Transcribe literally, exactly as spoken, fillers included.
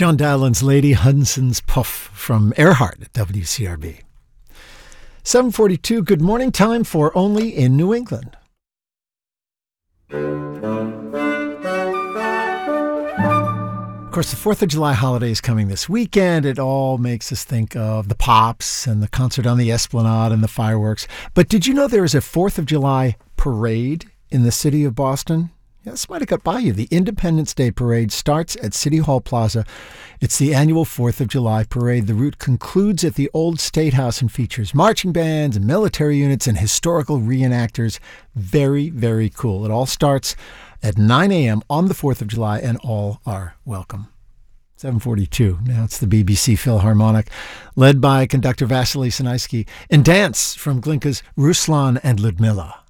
John Dowland's Lady Hudson's Puff from Earhart at W C R B. seven forty-two, good morning, time for Only in New England. Of course, the fourth of July holiday is coming this weekend. It all makes us think of the Pops and the concert on the Esplanade and the fireworks. But did you know there is a fourth of July parade in the city of Boston? Yeah, this might have got by you. The Independence Day Parade starts at City Hall Plaza. It's the annual fourth of July parade. The route concludes at the Old State House and features marching bands and military units and historical reenactors. Very, very cool. It all starts at nine a.m. on the fourth of July, and all are welcome. seven forty-two. Now it's the B B C Philharmonic, led by conductor Vasily Sinaisky, and dance from Glinka's Ruslan and Ludmilla.